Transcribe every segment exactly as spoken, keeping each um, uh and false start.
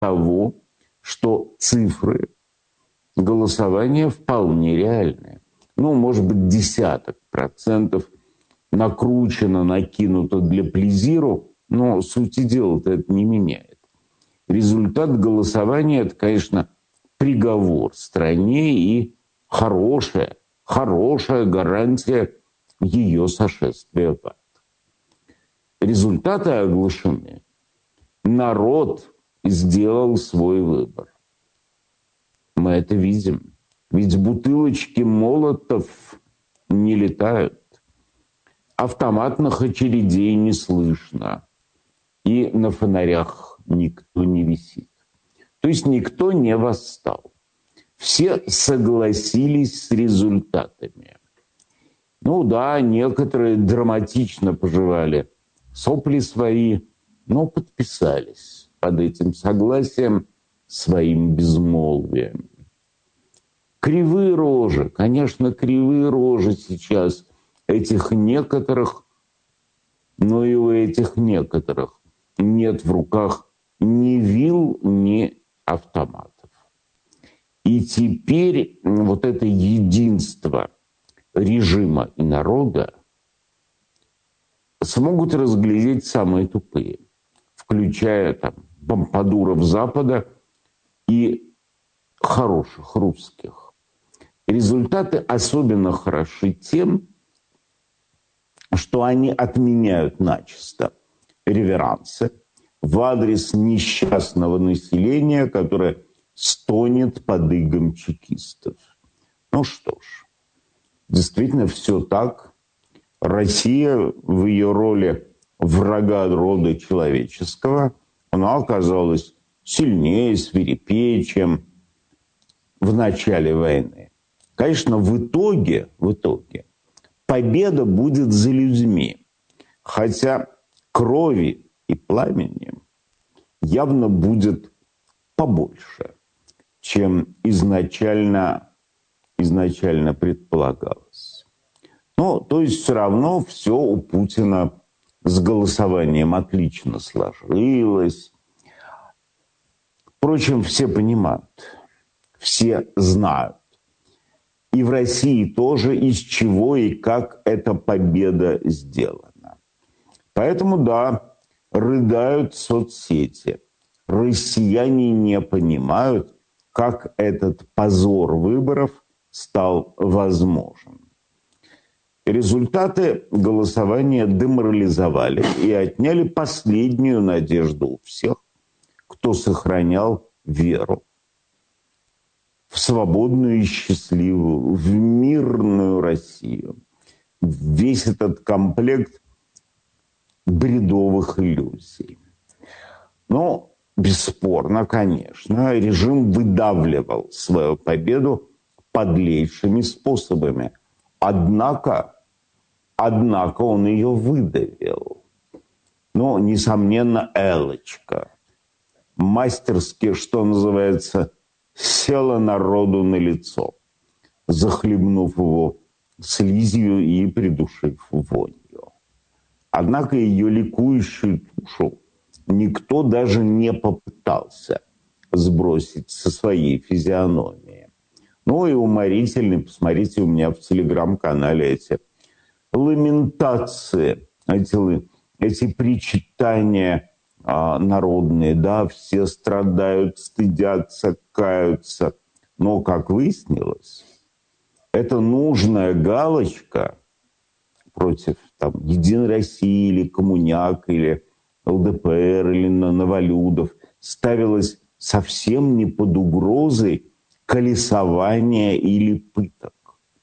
того, что цифры голосования вполне реальные. Ну, может быть, десяток процентов накручено, накинуто для плезиру, но сути дела-то это не меняет. Результат голосования – это, конечно, приговор стране и хорошая, хорошая гарантия ее сошествия в ад. Результаты оглашены. Народ сделал свой выбор. Мы это видим. Ведь бутылочки молотов не летают. Автоматных очередей не слышно. И на фонарях никто не висит. То есть никто не восстал. Все согласились с результатами. Ну да, некоторые драматично пожевали сопли свои, но подписались под этим согласием своим безмолвием. Кривые рожи, конечно, кривые рожи сейчас этих некоторых, но и у этих некоторых нет в руках ни вил, ни автоматов. И теперь вот это единство режима и народа смогут разглядеть самые тупые, включая там помпадуров Запада и хороших русских. Результаты особенно хороши тем, что они отменяют начисто реверансы в адрес несчастного населения, которое стонет под игом чекистов. Ну что ж, действительно все так. Россия в ее роли врага рода человеческого, она оказалась сильнее, свирепее, чем в начале войны. Конечно, в итоге, в итоге победа будет за людьми, хотя крови и пламени явно будет побольше, чем изначально, изначально предполагалось. Ну, то есть все равно все у Путина с голосованием отлично сложилось. Впрочем, все понимают, все знают. И в России тоже, из чего и как эта победа сделана. Поэтому, да, рыдают соцсети. Россияне не понимают, как этот позор выборов стал возможен. Результаты голосования деморализовали и отняли последнюю надежду у всех, кто сохранял веру в свободную и счастливую, в мирную Россию. Весь этот комплект бредовых иллюзий. Но, бесспорно, конечно, режим выдавливал свою победу подлейшими способами. Однако, однако он ее выдавил. Но, несомненно, Элочка мастерски, что называется, села народу на лицо, захлебнув его слизью и придушив вонью. Однако ее ликующую тушу никто даже не попытался сбросить со своей физиономии. Ну и уморительный, посмотрите у меня в телеграм-канале эти ламентации, эти, эти причитания а, народные, да, все страдают, стыдятся, каются. Но, как выяснилось, это нужная галочка против там, Единой России или Коммуняк, или ЛДПР, или Новолюдов ставилась совсем не под угрозой колесования или пыток.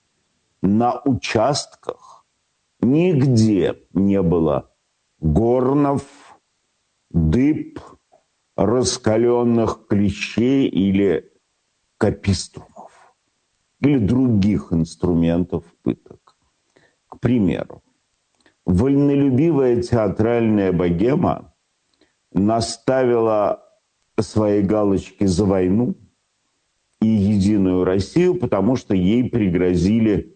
На участках нигде не было горнов, дыб, раскаленных клещей или капиструмов, или других инструментов пыток. К примеру, вольнолюбивая театральная богема наставила свои галочки за войну и Единую Россию, потому что ей пригрозили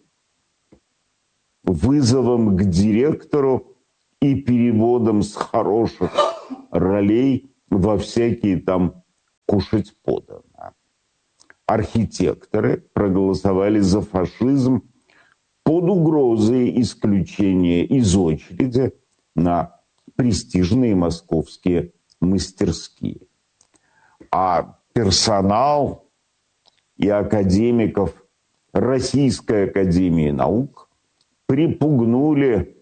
вызовом к директору и переводом с хороших ролей во всякие там кушать подано. Архитекторы проголосовали за фашизм под угрозой исключения из очереди на престижные московские мастерские. А персонал и академиков Российской академии наук припугнули,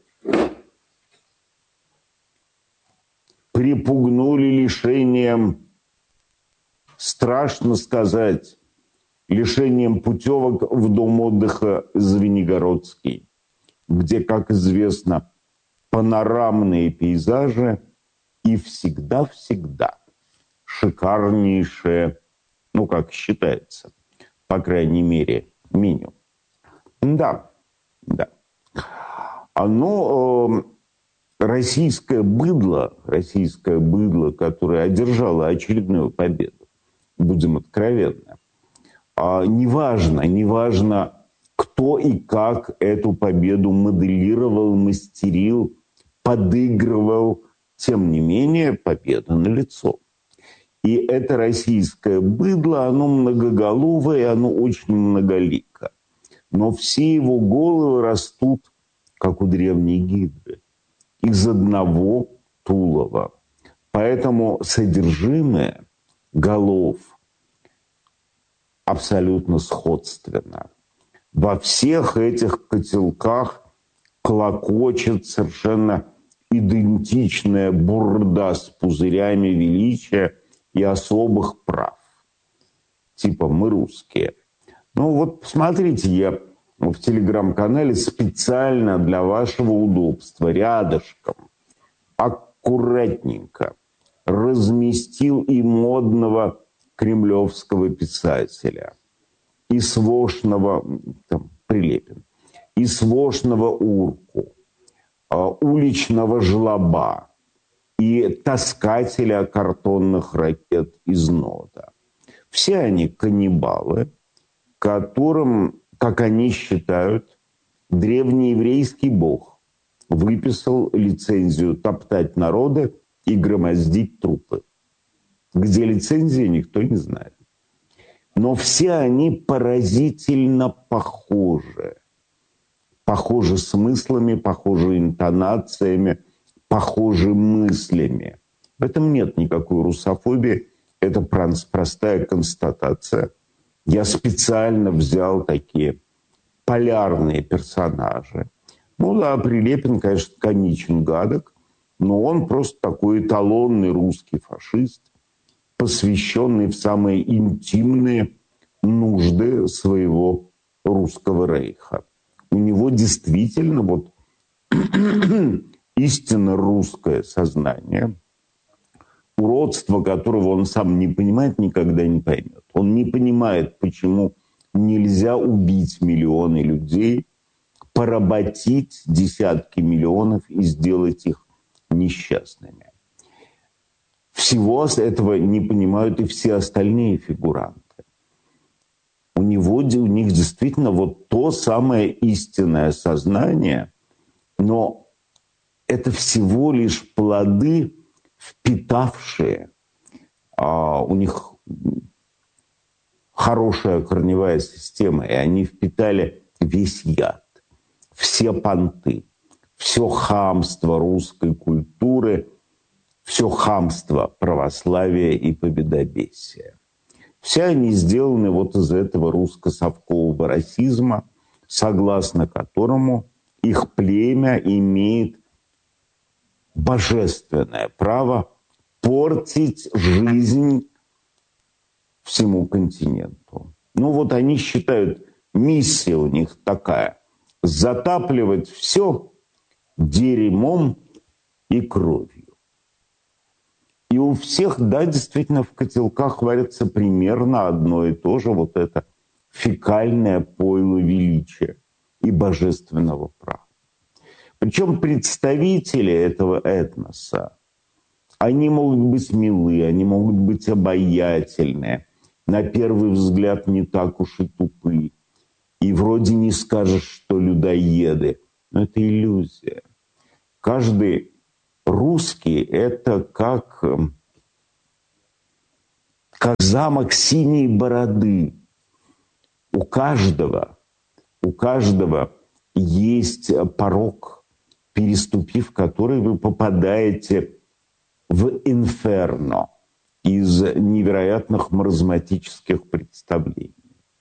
припугнули лишением, страшно сказать, лишением путевок в дом отдыха Звенигородский, где, как известно, панорамные пейзажи и всегда-всегда шикарнейшее, ну, как считается, по крайней мере, меню. Да, да. Оно, э, российское быдло, российское быдло, которое одержало очередную победу, будем откровенны, э, неважно, неважно, кто и как эту победу моделировал, мастерил, подыгрывал, тем не менее, победа налицо. И это российское быдло, оно многоголовое, оно очень многолико. Но все его головы растут, как у древней гидры, из одного тулова. Поэтому содержимое голов абсолютно сходственно. Во всех этих котелках клокочет совершенно идентичная бурда с пузырями величия и особых прав. Типа мы русские. Ну вот посмотрите, я в телеграм-канале специально для вашего удобства рядышком, аккуратненько разместил и модного кремлевского писателя, и свошного, там, Прилепин, и свошного Урку, уличного жлоба, и таскателя картонных ракет из нода. Все они каннибалы, которым, как они считают, древнееврейский бог выписал лицензию топтать народы и громоздить трупы. Где лицензия, никто не знает. Но все они поразительно похожи. Похожи смыслами, похожи интонациями, похожи мыслями. В этом нет никакой русофобии. Это простая констатация. Я специально взял такие полярные персонажи. Ну да, Прилепин, конечно, комичен, гадок, но он просто такой эталонный русский фашист, посвященный в самые интимные нужды своего русского рейха. У него действительно вот истинно русское сознание, уродство которого он сам не понимает, никогда не поймет. Он не понимает, почему нельзя убить миллионы людей, поработить десятки миллионов и сделать их несчастными. Всего этого не понимают и все остальные фигуранты. У него, у них действительно вот то самое истинное сознание, но это всего лишь плоды, впитавшие, а, у них хорошая корневая система, и они впитали весь яд, все понты, все хамство русской культуры, все хамство православия и победобесия. Все они сделаны вот из этого русско-совкового расизма, согласно которому их племя имеет божественное право портить жизнь всему континенту. Ну вот они считают, миссия у них такая – затапливать все дерьмом и кровью. И у всех, да, действительно, в котелках варится примерно одно и то же, вот это фекальное пойло величия и божественного права. Причем представители этого этноса, они могут быть милы, они могут быть обаятельные, на первый взгляд не так уж и тупы. И вроде не скажешь, что людоеды, но это иллюзия. Каждый русский – это как, как замок Синей Бороды. У каждого, у каждого есть порог, переступив который вы попадаете в инферно из невероятных маразматических представлений.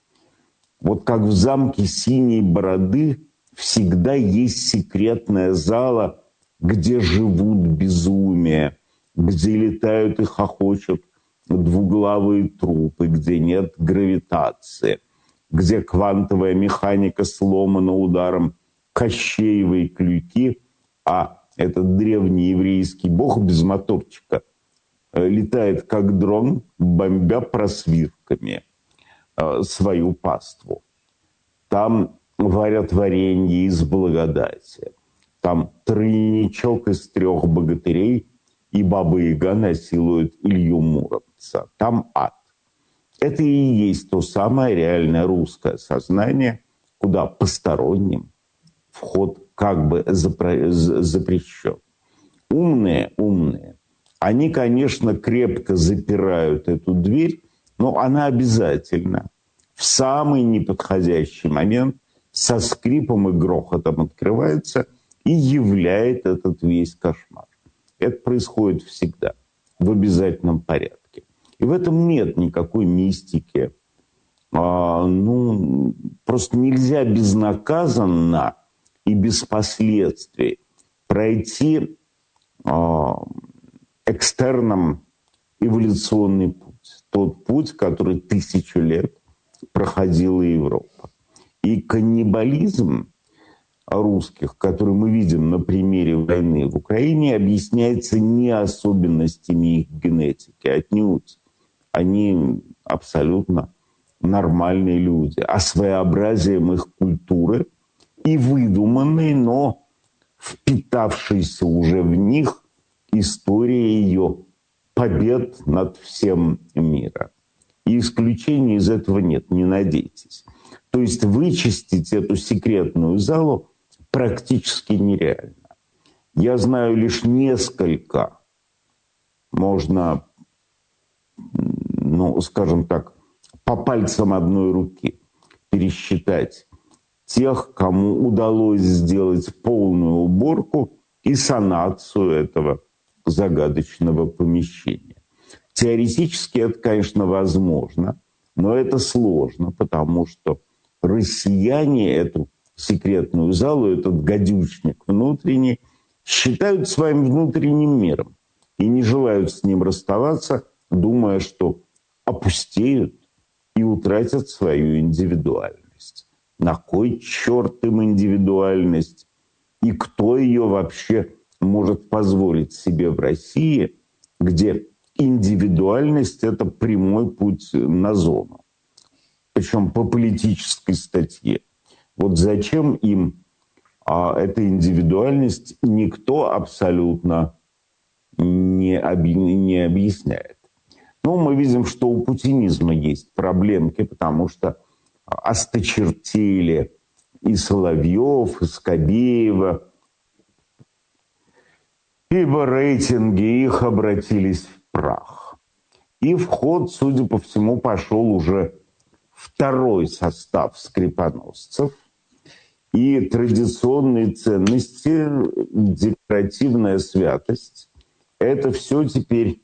Вот как в замке Синей Бороды всегда есть секретная зала, где живут безумия, где летают и хохочут двуглавые трупы, где нет гравитации, где квантовая механика сломана ударом Кощеевой клюки, а этот древний еврейский бог без моторчика летает как дрон, бомбя просвирками свою паству. Там варят варенье из благодати. Там тройничок из трех богатырей и Баба-Яга насилует Илью Муромца. Там ад. Это и есть то самое реальное русское сознание, куда посторонним вход как бы запрещен. Умные, умные. Они, конечно, крепко запирают эту дверь, но она обязательно в самый неподходящий момент со скрипом и грохотом открывается и являет этот весь кошмар. Это происходит всегда, в обязательном порядке. И в этом нет никакой мистики. А, ну, просто нельзя безнаказанно и без последствий пройти а, экстерном эволюционный путь. Тот путь, который тысячу лет проходила Европа. И каннибализм русских, который мы видим на примере войны в Украине, объясняется не особенностями их генетики, отнюдь. Они абсолютно нормальные люди, а своеобразием их культуры и выдуманной, но впитавшейся уже в них история ее побед над всем миром. И исключений из этого нет, не надейтесь. То есть вычистить эту секретную залу практически нереально. Я знаю лишь несколько, можно, ну, скажем так, по пальцам одной руки пересчитать тех, кому удалось сделать полную уборку и санацию этого загадочного помещения. Теоретически это, конечно, возможно, но это сложно, потому что россияне эту секретную залу, этот гадючник внутренний, считают своим внутренним миром и не желают с ним расставаться, думая, что опустеют и утратят свою индивидуальность. На кой черт им индивидуальность? И кто ее вообще может позволить себе в России, где индивидуальность – это прямой путь на зону? Причем по политической статье. Вот зачем им а, эта индивидуальность, никто абсолютно не, оби- не объясняет. Но мы видим, что у путинизма есть проблемки, потому что осточертели и Соловьев, и Скобеева, ибо рейтинги их обратились в прах. И в ход, судя по всему, пошел уже второй состав скрипоносцев. И традиционные ценности, декоративная святость, это все теперь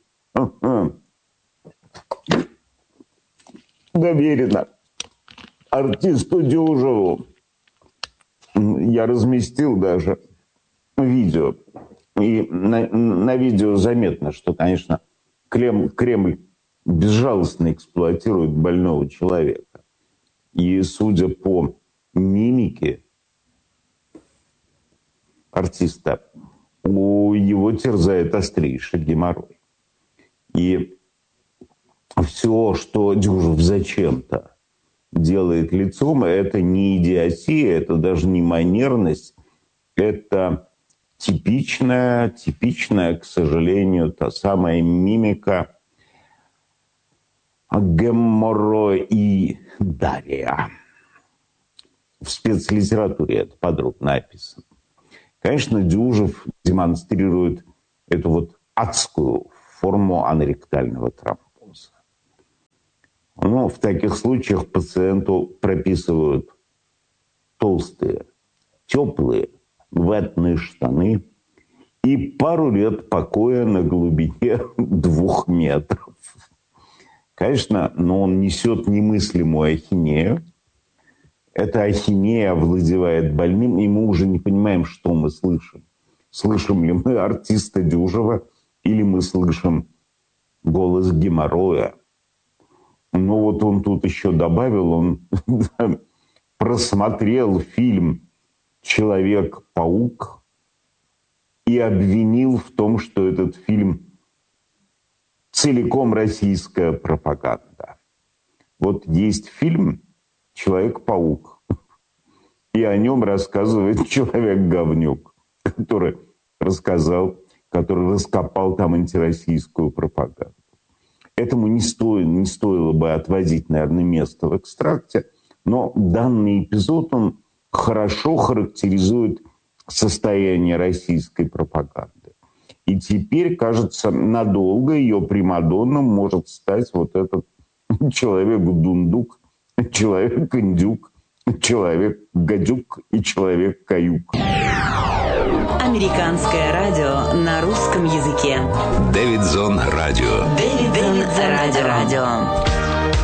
доверено артисту Дюжеву. Я разместил даже видео. И на, на видео заметно, что, конечно, Кремль, Кремль безжалостно эксплуатирует больного человека. И судя по мимике артиста, у его терзает острейший геморрой. И все, что Дюжев зачем-то делает лицом, это не идиотия, это даже не манерность, это типичная, типичная, к сожалению, та самая мимика геморроидария. В спецлитературе это подробно описано. Конечно, Дюжев демонстрирует эту вот адскую форму аноректального тромбоза. Но в таких случаях пациенту прописывают толстые, теплые ватные штаны и пару лет покоя на глубине двух метров. Конечно, но он несет немыслимую ахинею. Эта ахинея овладевает больным, и мы уже не понимаем, что мы слышим. Слышим ли мы артиста Дюжева или мы слышим голос геморроя. Но вот он тут еще добавил, он просмотрел фильм «Человек-паук» и обвинил в том, что этот фильм целиком российская пропаганда. Вот есть фильм «Человек-паук», и о нем рассказывает человек-говнюк, который рассказал, который раскопал там антироссийскую пропаганду. Этому не, стоит, не стоило бы отводить, наверное, место в экстракте, но данный эпизод, он хорошо характеризует состояние российской пропаганды. И теперь, кажется, надолго ее примадонном может стать вот этот человек-дундук, человек-индюк, человек-гадюк и человек-каюк. Американское радио на русском языке. Дэвидзон Радио. Дэвидзон Радио. Радио.